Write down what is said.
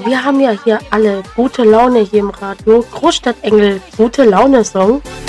wir haben ja hier alle gute Laune hier im Radio. Großstadtengel, gute Laune-Song.